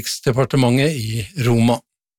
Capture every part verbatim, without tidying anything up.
utenriksdepartementet i Roma.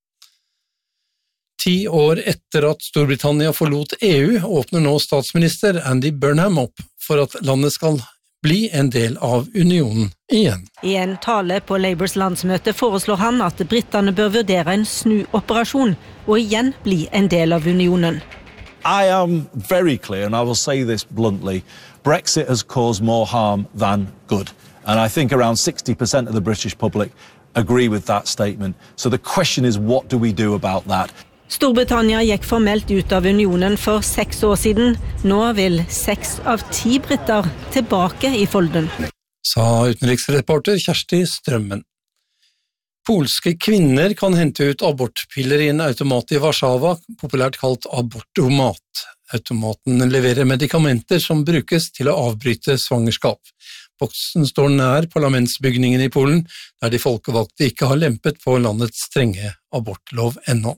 Ti år etter at Storbritannia forlot E U, åpner nå statsminister Andy Burnham opp for at landet skal bli en del av unionen igjen. I en tale på Labours landsmøte foreslår han at brittene bør vurdere en snuoperasjon og igjen bli en del av unionen. I am very clear, and I will say this bluntly, Brexit has caused more harm than good. And I think around sixty percent of the British public agree with that statement. So the question is, what do we do about that? Storbritannia gikk formelt ut av unionen for seks år siden. Nå vil seks av ti britter tilbake i folden. Sa utenriksreporter Kjersti Strømmen. Polske kvinner kan hente ut abortpiller i en automat i Warszawa, populært kalt abortomat. Automaten leverer medikamenter som brukes til å avbryte svangerskap. Boksen står nær parlamentsbygningen i Polen, der de folkevalgte ikke har lempet på landets strenge abortlov ennå.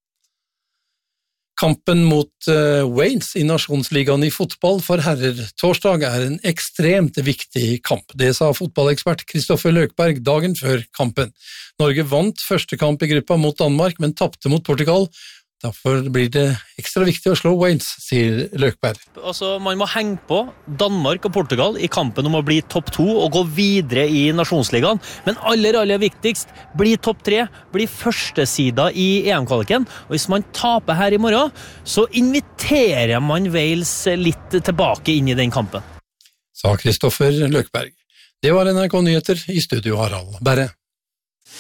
Kampen mot uh, Wales i nasjonsligaen i fotball for herrer torsdag er en ekstremt viktig kamp. Det sa fotballekspert Kristoffer Løkberg dagen før kampen. Norge vant første kamp i gruppa mot Danmark, men tapte mot Portugal. Derfor blir det ekstra viktig å slå Wales, sier Løkberg. Altså, man må henge på Danmark og Portugal i kampen om å bli topp to og gå videre i nasjonsligaen. Men aller, aller viktigst, bli topp tre, bli førstesida i E M-kvaliken. Og hvis man taper her i morgen, så inviterer man Wales litt tilbake inn i den kampen. Sa Kristoffer Løkberg. Det var N R K Nyheter i studio Harald Berre.